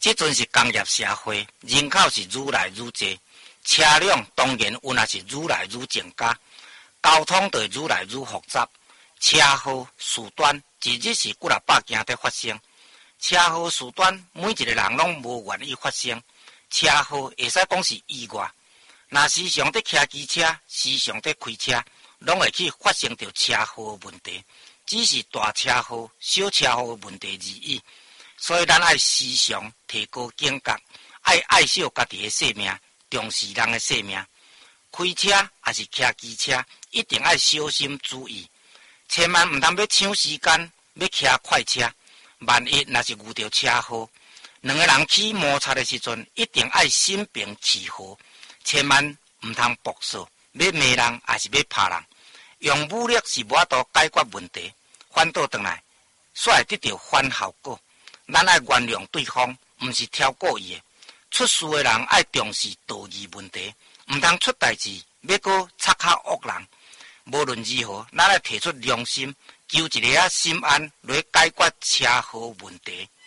这阵是工业社会，人口是愈来愈多，车辆当然有也是愈来愈增加，交通就愈来愈复杂，车祸事端一日是几若百件在发生。车祸事端每一个人拢无愿意发生，车祸会使讲是意外。若时常在骑机车，时常在开车，拢会去发生着车祸问题。只是大车祸、小车祸问题而已。所以咱爱时常提高警觉，爱惜家己的性命，重视人的性命。开车也是骑机车，一定爱小心注意，千万唔通要抢时间，要骑快车。万一若是遇到车祸，两个人起摩擦的时阵，一定爱心平气和，千万唔通搏杀，要骂人还是要拍人。用武力是无法度解决问题，反倒转来，煞会得到反效果。咱爱原谅对方，唔是挑故意的。出事的人爱重视道义问题，唔通出代志要搁插卡恶人。无论如何，咱爱提出良心，求一个心安来解决车祸问题。